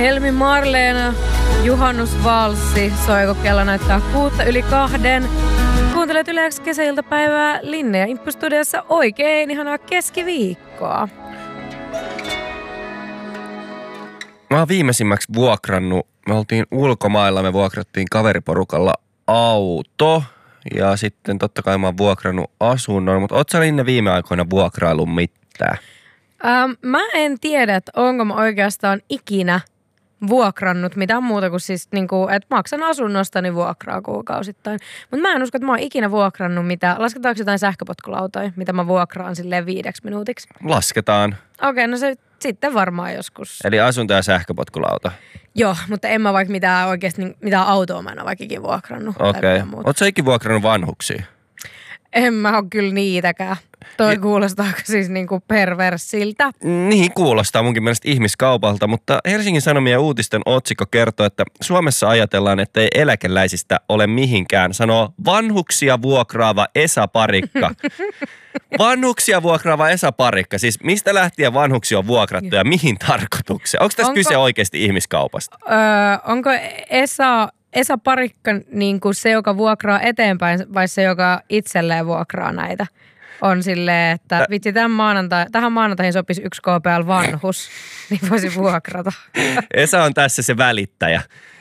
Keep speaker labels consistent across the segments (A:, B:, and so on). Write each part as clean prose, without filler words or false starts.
A: Helmi Marleena, juhannusvalssi, soiko kello näyttää 2:06. Kuuntelet Yle X kesäiltapäivää Linne ja Imppu-studiossa oikein ihanaa keskiviikkoa.
B: Mä oon viimeisimmäksi vuokrannut, me oltiin ulkomailla, me vuokrattiin kaveriporukalla auto ja sitten totta kai mä oon vuokrannut asunnon, mutta oot sä Linne viime aikoina vuokraillut mitään?
A: Mä en tiedä, että onko mä oikeastaan ikinä vuokrannut mitään muuta kuin siis, että maksan asunnostani vuokraa kuukausittain. Mutta mä en usko, että mä oon ikinä vuokrannut mitään. Lasketaanko jotain sähköpotkulautoja, mitä mä vuokraan silleen 5 minuutiksi?
B: Lasketaan.
A: Okei, no se sitten varmaan joskus.
B: Eli asunto- ja sähköpotkulauta.
A: Joo, mutta en mä vaikka mitään oikeasti, mitään autoa mä en ole vaikka ikin vuokrannut.
B: Okei. Oot sä ikin vuokrannut vanhuksia?
A: En mä ole kyllä niitäkään. Toi kuulostaa siis perversiltä.
B: Niin kuulostaa munkin mielestä ihmiskaupalta, mutta Helsingin Sanomien uutisten otsikko kertoo, että Suomessa ajatellaan, että ei eläkeläisistä ole mihinkään, sanoo vanhuksia vuokraava Esa Parikka. Vanhuksia vuokraava Esa Parikka, siis mistä lähtien vanhuksia on vuokrattu ja mihin tarkoitukseen? Onko tässä kyse oikeasti ihmiskaupasta?
A: Onko Esa Parikka se, joka vuokraa eteenpäin vai se, joka itselleen vuokraa näitä? On silleen, että vitsi tähän maanantaihin sopisi 1 KPL vanhus, niin voisi vuokrata.
B: Esa on tässä se välittäjä.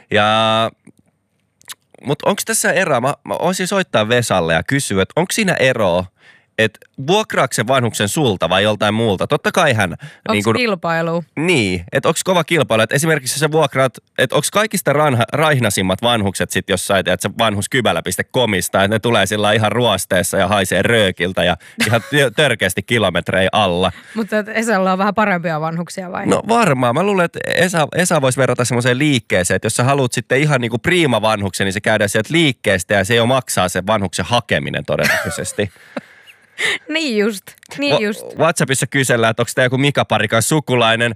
B: Mutta onko tässä eroa? Mä voisin soittaa Vesalle ja kysyä, että onko siinä eroa, että vuokraako se vanhuksen sulta vai joltain muulta? Totta kai hän...
A: Onko kilpailu?
B: Niin, että onko kova kilpailu? Että esimerkiksi sä vuokraat, että onko kaikista raihnasimmat vanhukset sitten jossain, että se vanhuskybälä.comista, että ne tulee sillä ihan ruosteessa ja haisee röökiltä ja ihan törkeästi kilometrejä alla.
A: Mutta Esalla on vähän parempia vanhuksia vai?
B: No varmaan. Mä luulen, että Esa voisi verrata semmoiseen liikkeeseen, että jos sä haluat sitten ihan niinku priima vanhuksen, niin se käydään sieltä liikkeestä ja se jo maksaa sen vanhuksen hakeminen todennäköisesti.
A: Niin just.
B: WhatsAppissa kysellään, että onko tämä joku Mika Parikan sukulainen.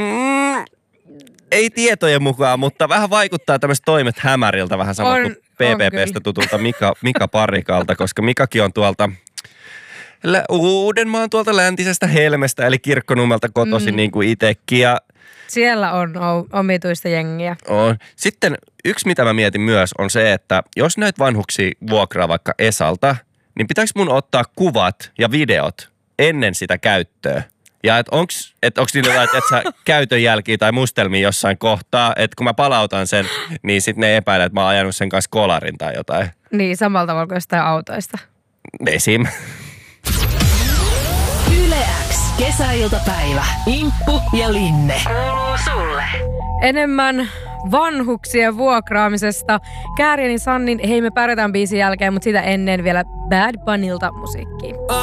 B: Ei tietojen mukaan, mutta vähän vaikuttaa tämmöiset toimet hämäriltä, vähän sama kuin PPP:stä tutulta Mika Parikalta, koska Mikakin on tuolta Uudenmaan tuolta läntisestä Helmestä, eli Kirkkonummelta kotoisin niin kuin itsekin.
A: Siellä on omituista jengiä.
B: On. Sitten yksi, mitä mä mietin myös, on se, että jos näitä vanhuksia vuokraa vaikka Esalta, niin pitääkö mun ottaa kuvat ja videot ennen sitä käyttöä? Ja onko niillä jotain, että sä käytön jälkiä tai mustelmia jossain kohtaa, että kun mä palautan sen, niin sitten ne epäilee, että mä oon ajanut sen kanssa kolarin tai jotain.
A: Niin, samalla tavalla kuin jostain autoista.
B: Esim.
C: Yle X, kesäiltapäivä. Imppu ja Linne. Kuuluu sulle.
A: Enemmän vanhuksien vuokraamisesta. Kääriäni Sannin Hei me pärjätään biisin jälkeen, mutta sitä ennen vielä Bad Bunnylta musiikkia.